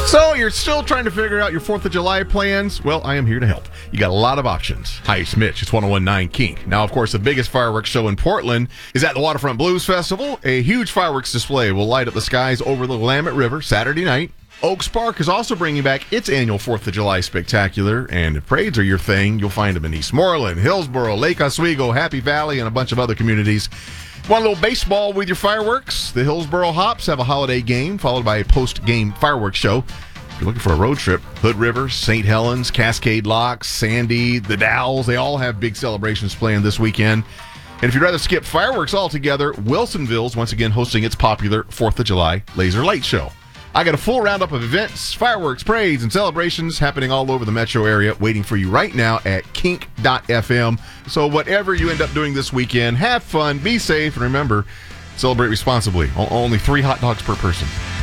So, you're still trying to figure out your 4th of July plans? Well, I am here to help. You got a lot of options. Hi, it's Mitch. It's 1019 Kink. Now, of course, the biggest fireworks show in Portland is at the Waterfront Blues Festival. A huge fireworks display will light up the skies over the Willamette River Saturday night. Oaks Park is also bringing back its annual 4th of July spectacular, and if parades are your thing, you'll find them in Eastmoreland, Hillsboro, Lake Oswego, Happy Valley, and a bunch of other communities. Want a little baseball with your fireworks? The Hillsboro Hops have a holiday game followed by a post-game fireworks show. If you're looking for a road trip, Hood River, St. Helens, Cascade Locks, Sandy, the Dalles, they all have big celebrations planned this weekend. And if you'd rather skip fireworks altogether, Wilsonville's once again hosting its popular 4th of July laser light show. I got a full roundup of events, fireworks, parades, and celebrations happening all over the metro area waiting for you right now at kink.fm. So whatever you end up doing this weekend, have fun, be safe, and remember, celebrate responsibly. Only 3 hot dogs per person.